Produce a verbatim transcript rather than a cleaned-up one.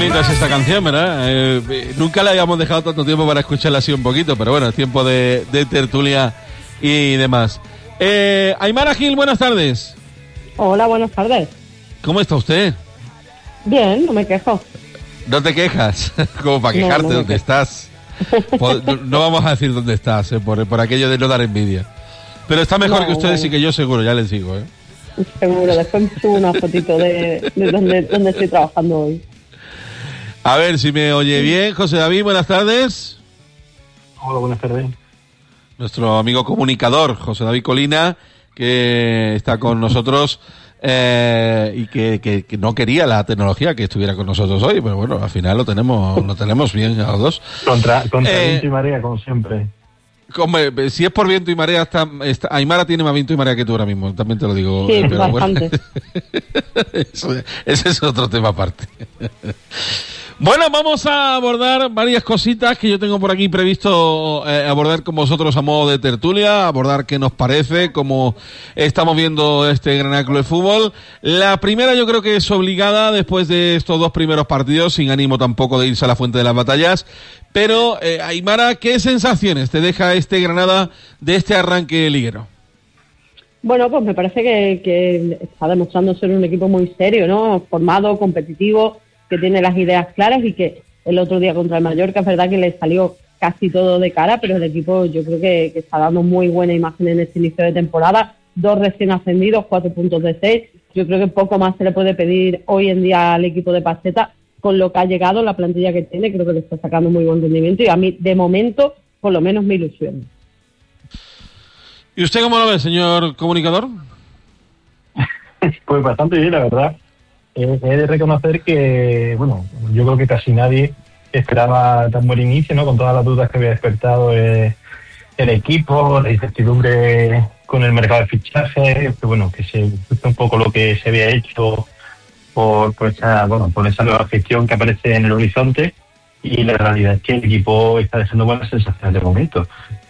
bonita es esta canción, ¿verdad? Eh, nunca la habíamos dejado tanto tiempo para escucharla así un poquito, pero bueno, es tiempo de, de tertulia y demás. Eh, Aymara Gil, buenas tardes. Hola, buenas tardes. ¿Cómo está usted? Bien, no me quejo. ¿No te quejas? Como para quejarte, no, no ¿dónde estás? No, no vamos a decir dónde estás, eh, por, por aquello de no dar envidia. Pero está mejor no, que ustedes bueno. y que yo seguro, ya les digo, ¿eh? Seguro, después subo una fotito de, de donde, donde estoy trabajando hoy. A ver si me oye bien. José David, buenas tardes. Hola, buenas tardes. Nuestro amigo comunicador, José David Colina, que está con nosotros eh, y que, que, que no quería la tecnología que estuviera con nosotros hoy, pero bueno, al final lo tenemos lo tenemos bien a los dos. Contra, contra eh, viento y marea, como siempre. Como, si es por viento y marea, está, está, Aymara tiene más viento y marea que tú ahora mismo, también te lo digo. Sí, eh, pero bastante. Bueno, eso, ese es otro tema aparte. Bueno, vamos a abordar varias cositas que yo tengo por aquí previsto eh, abordar con vosotros a modo de tertulia, abordar qué nos parece, cómo estamos viendo este Granada Club de Fútbol. La primera yo creo que es obligada después de estos dos primeros partidos, sin ánimo tampoco de irse a la fuente de las batallas. Pero, eh, Aymara, ¿qué sensaciones te deja este Granada de este arranque liguero? Bueno, pues me parece que, que está demostrando ser un equipo muy serio, ¿no? Formado, competitivo, que tiene las ideas claras y que el otro día contra el Mallorca es verdad que le salió casi todo de cara, pero el equipo yo creo que, que está dando muy buena imagen en este inicio de temporada. Dos recién ascendidos, cuatro puntos de seis. Yo creo que poco más se le puede pedir hoy en día al equipo de Pacheta con lo que ha llegado, la plantilla que tiene. Creo que le está sacando muy buen rendimiento y a mí, de momento, por lo menos me ilusiona. ¿Y usted cómo lo ve, señor comunicador? Pues bastante bien, la verdad. Eh, he de reconocer que, bueno, yo creo que casi nadie esperaba tan buen inicio, ¿no? Con todas las dudas que había despertado eh, el equipo, la incertidumbre con el mercado de fichajes, que bueno, que se justo un poco lo que se había hecho por, por esa, bueno, por esa nueva gestión que aparece en el horizonte, y la realidad es que el equipo está dejando buenas sensaciones de momento.